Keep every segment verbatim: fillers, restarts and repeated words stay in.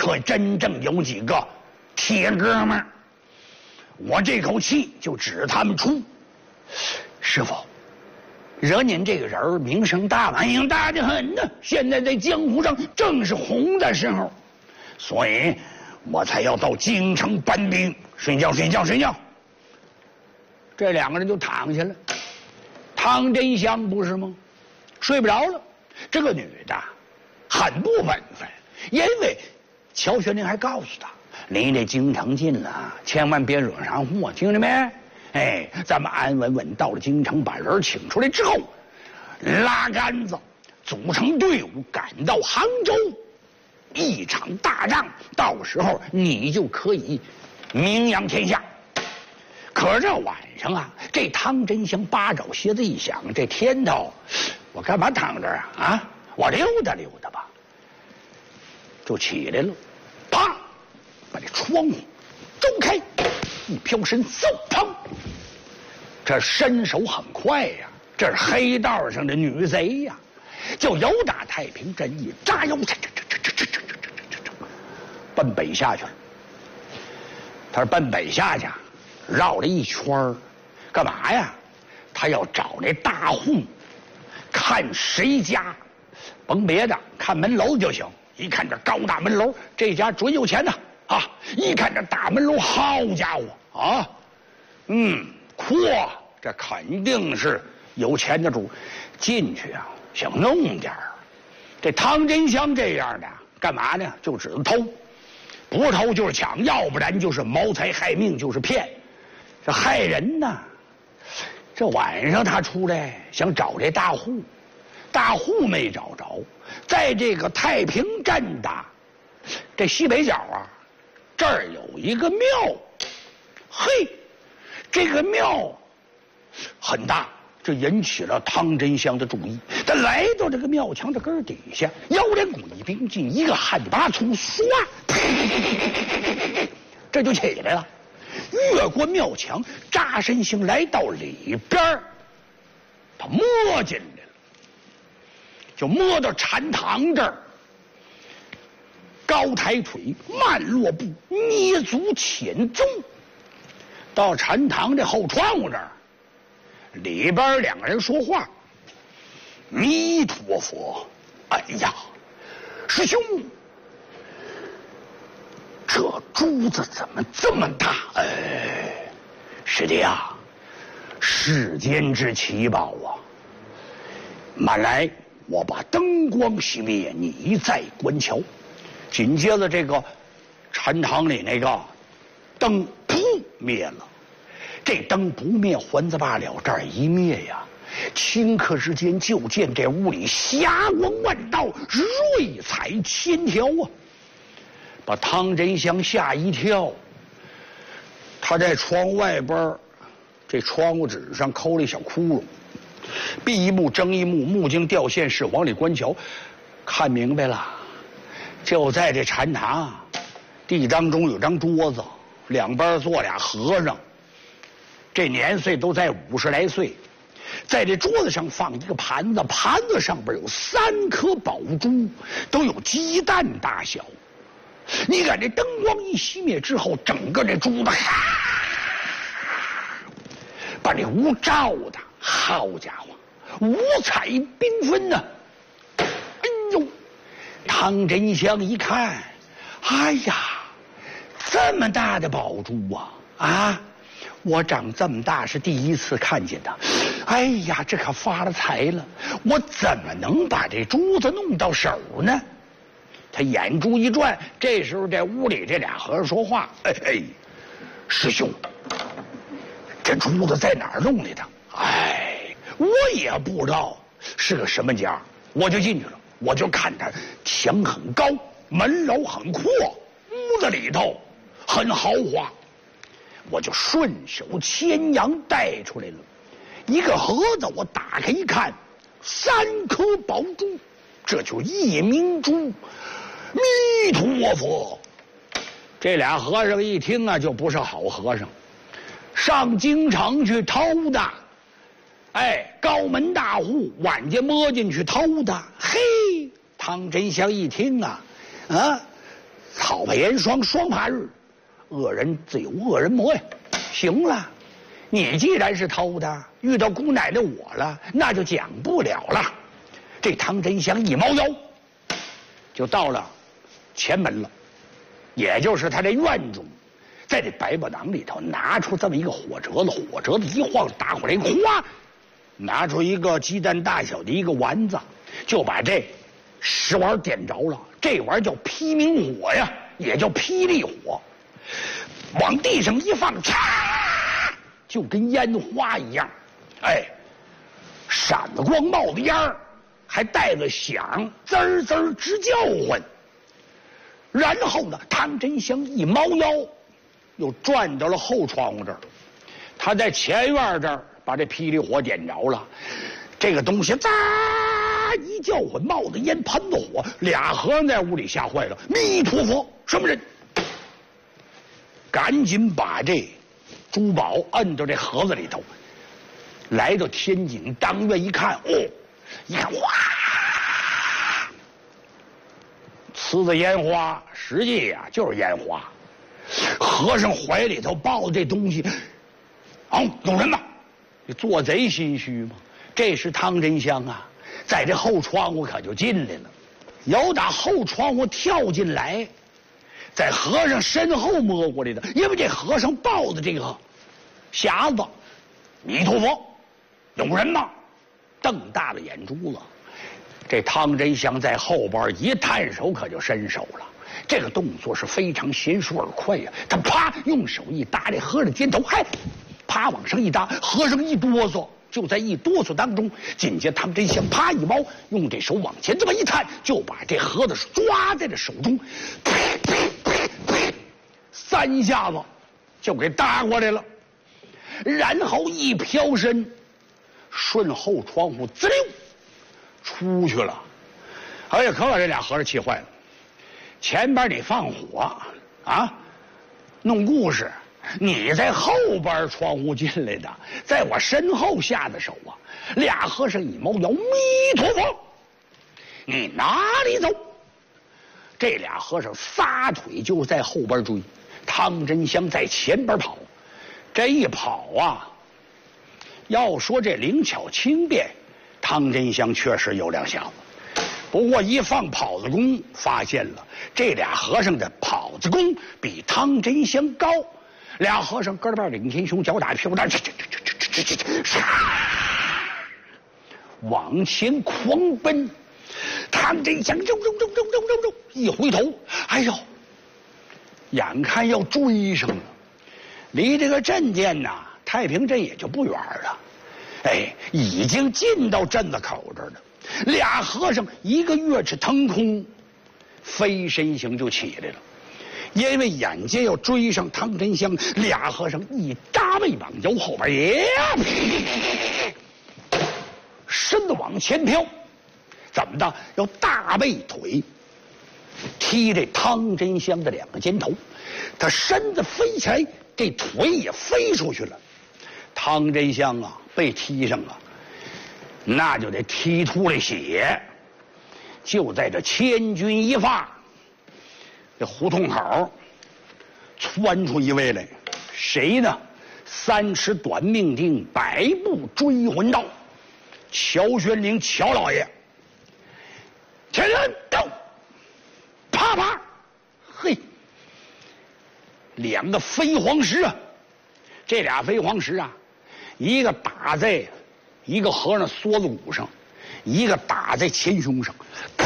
可真正有几个铁哥们儿。我这口气就指他们出。师傅，惹您这个人名声大，名声大得很呢。现在在江湖上正是红的时候，所以我才要到京城搬兵。睡觉，睡觉，睡觉。这两个人就躺下了。汤真香不是吗？睡不着了。这个女的很不稳分，因为乔玄龄还告诉他，离这京城近了，千万别惹上祸，听着没？哎，咱们安稳稳到了京城，把人请出来之后，拉杆子，组成队伍，赶到杭州，一场大仗，到时候你就可以名扬天下。可这晚上啊，这汤真香八爪蝎子一响，这天头，我干嘛躺这儿啊？啊，我溜达溜达吧。就起来了，啪，把这窗户周开，一飘身，嗖，砰！这身手很快呀，这是黑道上的女贼呀，就由打太平镇一扎腰，这这这这这这这这这奔北下去了。他是奔北下去，绕了一圈儿，干嘛呀？他要找那大户，看谁家，甭别的，看门楼就行。一看这高大门楼，这家准有钱呐啊！一看这大门楼，好家伙啊，嗯，阔，这肯定是有钱的主。进去啊，想弄点儿。这汤真香这样的，干嘛呢？就只能偷，不是偷就是抢，要不然就是谋财害命，就是骗。这害人呢。这晚上他出来想找这大户，大户没找着。在这个太平镇的这西北角啊，这儿有一个庙，嘿，这个庙很大，这引起了汤真香的注意。他来到这个庙墙的根底下，腰连骨一并进，一个旱八粗，唰，这就起来了，越过庙墙，扎身形来到里边，他摸进来。就摸到禅堂这儿，高抬腿，慢落步，捏足潜踪，到禅堂这后窗户这儿，里边两个人说话。弥陀佛，哎呀，师兄，这珠子怎么这么大？哎，师弟啊，世间之奇宝啊，慢来。我把灯光熄灭，你再观瞧。紧接着，这个禅堂里那个灯噗灭了。这灯不灭还则罢了，这儿一灭呀，顷刻之间就见这屋里霞光万道，瑞彩千条啊！把汤真香吓一跳。他在窗外边，这窗户纸上抠了一小窟窿。闭一目睁一目，目睛掉线是往里观瞧，看明白了，就在这禅堂地当中有张桌子，两边坐俩和尚，这年岁都在五十来岁，在这桌子上放一个盘子，盘子上边有三颗宝珠，都有鸡蛋大小。你看这灯光一熄灭之后，整个这珠子把这屋照的。好家伙，五彩缤纷呐！哎呦，汤真香一看，哎呀，这么大的宝珠啊！啊，我长这么大是第一次看见它。哎呀，这可发了财了！我怎么能把这珠子弄到手呢？他眼珠一转，这时候这屋里这俩和尚说话：“哎哎，师兄，这珠子在哪儿弄来的？”哎，我也不知道是个什么家，我就进去了。我就看他墙很高，门楼很阔，屋子里头很豪华，我就顺手牵羊带出来了。一个盒子，我打开一看，三颗宝珠，这就夜明珠。弥陀佛！这俩和尚一听啊，就不是好和尚，上京城去偷的。哎，高门大户晚间摸进去偷的。嘿，汤真香一听啊，啊，好好怕严霜，霜怕日，恶人自有恶人磨呀。行了，你既然是偷的，遇到姑奶奶我了，那就讲不了了。这汤真香一猫腰，就到了前门了，也就是他这院中，在这百宝囊里头拿出这么一个火折子，火折子一晃，打火灵哗，拿出一个鸡蛋大小的一个丸子，就把这石丸点着了。这玩意儿叫霹鸣火呀，也叫霹雳火，往地上一放，嚓，就跟烟花一样，哎，闪着光，冒着烟儿，还带着响，滋儿滋儿直叫唤。然后呢，汤真香一猫腰，又转到了后窗户这儿。他在前院这儿把这霹雳火点着了，这个东西咋一叫唤，冒着烟，喷着火，俩和尚在屋里吓坏了。弥陀佛，什么人？赶紧把这珠宝摁到这盒子里头。来到天井当院一看，哦，一看哇，呲的烟花，实际呀、啊、就是烟花。和尚怀里头抱着这东西，哦，有人吗？你做贼心虚吗？这是汤真香啊，在这后窗户可就进来了，有打后窗户跳进来，在和尚身后摸过来的，因为这和尚抱的这个匣子，弥陀佛，有人吗？瞪大了眼珠子。这汤真香在后边一探手，可就伸手了。这个动作是非常娴熟而快呀、啊！他啪用手一搭这和尚肩头，嗨，啪往上一搭，和尚一哆嗦。就在一哆嗦当中，紧接汤真香啪一猫，用这手往前这么一探，就把这盒子抓在这手中，啪啪啪啪，三下子就给搭过来了。然后一飘身，顺后窗户滋溜出去了。哎呀，可把这俩和尚气坏了。前边你放火啊，弄故事，你在后边窗户进来的，在我身后下的手啊！俩和尚一猫腰，弥陀佛，你哪里走？这俩和尚撒腿就在后边追，汤真香在前边跑。这一跑啊，要说这灵巧轻便，汤真香确实有两下子。不过一放跑子功，发现了这俩和尚的跑子功比汤真香高。俩和尚咯噔领天胸，脚打屁股蛋，往前狂奔。汤真香肉肉肉肉肉肉肉，一回头，哎呦，眼看要追上了。离这个镇店呐，太平镇也就不远了。哎，已经进到镇子口这儿了。俩和尚一个跃翅腾空，飞身形就起来了。因为眼见要追上汤真香，俩和尚一扎背膀腰后边也身子往前飘，怎么的？要大背腿踢这汤真香的两个肩头，他身子飞起来，这腿也飞出去了。汤真香啊，被踢上了。那就得踢出来血。就在这千钧一发，这胡同口窜出一位来，谁呢？三尺短命钉，百步追魂刀，乔玄龄乔老爷。前人到，啪啪，嘿，两个飞黄石啊！这俩飞黄石啊，一个打在一个和尚梭子骨上，一个打在前胸上。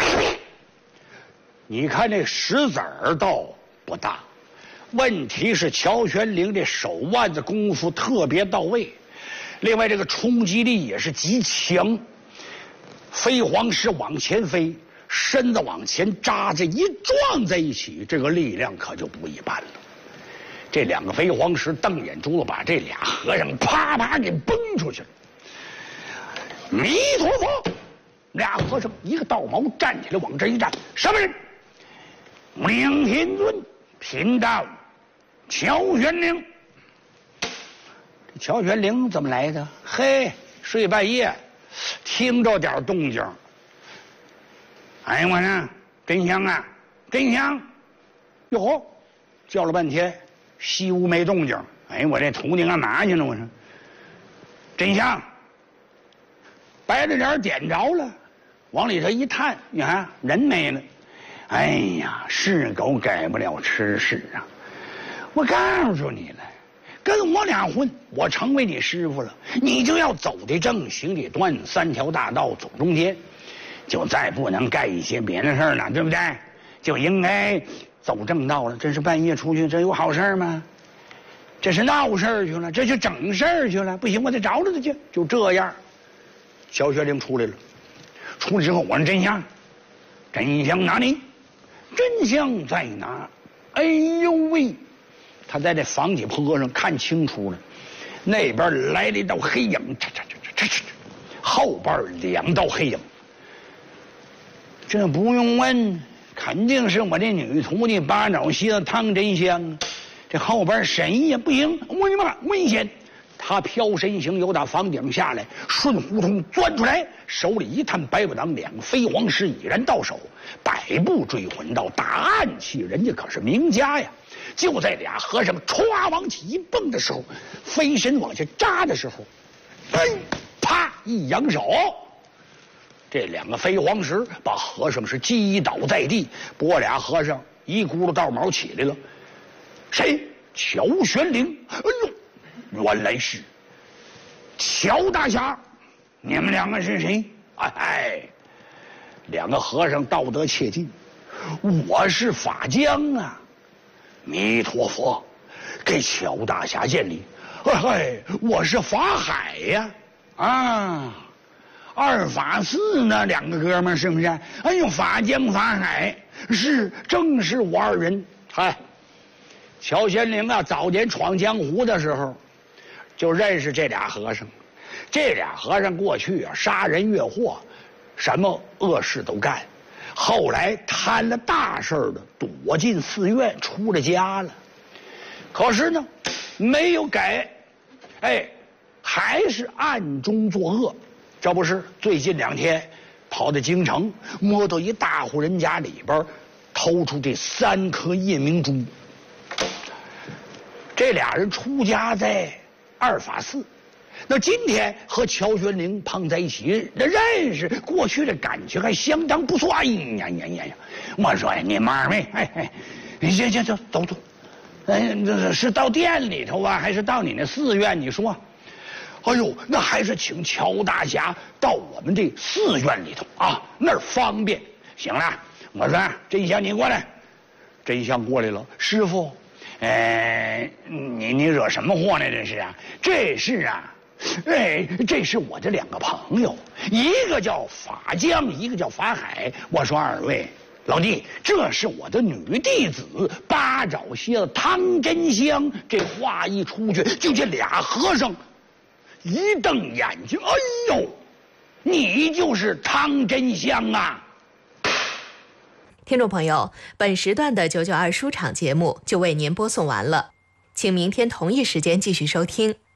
你看这石子儿倒不大，问题是乔玄龄这手腕子功夫特别到位，另外这个冲击力也是极强。飞黄石往前飞，身子往前扎，这一撞在一起，这个力量可就不一般了。这两个飞黄石瞪眼珠子把这俩和尚啪啪给崩出去了。弥陀佛！俩和尚一个倒毛站起来往这一站，什么人？明天尊贫道乔玄龄。这乔玄龄怎么来的？嘿，睡半夜听着点动静。哎，我呢，真香啊，真香！ 哟，叫了半天，西屋没动静。哎，我这徒弟干嘛去了？我说，真相，白着脸点着了，往里头一探，你看人没了。哎呀，是狗改不了吃屎啊！我告诉你了，跟我俩混，我成为你师傅了，你就要走得正，行得端，三条大道走中间，就再不能干一些别的事儿了，对不对？就应该走正道了。这是半夜出去，这有好事吗？这是闹事儿去了，这就整事儿去了。不行，我得找找他去。就这样，小雪玲出来了。出来之后，我说真相，真相哪里？真相在哪？哎呦喂！他在这房脊坡上看清楚了，那边来了一道黑影，嚓嚓嚓嚓嚓，后边两道黑影。这不用问，肯定是我这女徒弟八爪蝎子汤真香啊！这后边谁也不行，我的妈，危险！他飘身形由打房顶下来，顺胡同钻出来，手里一探白不当，两个飞黄石已然到手，百步追魂刀，打暗器，人家可是名家呀！就在俩和尚歘往起一蹦的时候，飞身往下扎的时候，哎，啪一扬手，这两个飞黄石把和尚是击倒在地，拨俩和尚一咕噜道毛起来了。谁？乔玄龄。哎呦，原来是乔大侠，你们两个是谁？哎，两个和尚道德切近，我是法江啊。弥陀佛，给乔大侠见礼。哎，我是法海呀。啊，二法四呢，两个哥们是不是？哎呦，法江法海是，正是我二人。嗨。乔玄龄啊，早年闯江湖的时候，就认识这俩和尚。这俩和尚过去啊，杀人越货，什么恶事都干。后来摊了大事的，躲进寺院，出了家了。可是呢，没有改，哎，还是暗中作恶。这不是最近两天跑到京城，摸到一大户人家里边，偷出这三颗夜明珠。这俩人出家在二法寺，那今天和乔玄龄碰在一起，那认识，过去的感情还相当不错。哎呀呀呀呀！我说你们二位，哎哎，行行行，走走。哎，这是到店里头啊，还是到你那寺院？你说？哎呦，那还是请乔大侠到我们这寺院里头啊，那儿方便。行了，我说真香，你过来。真香过来了，师傅。哎，你你惹什么祸呢？这是啊，这是啊，哎，这是我的两个朋友，一个叫法江，一个叫法海。我说二位老弟，这是我的女弟子八爪蝎子汤真香。这话一出去，就这俩和尚一瞪眼睛，哎呦，你就是汤真香啊！ 听众朋友，本时段的九九二书场节目就为您播送完了，请明天同一时间继续收听。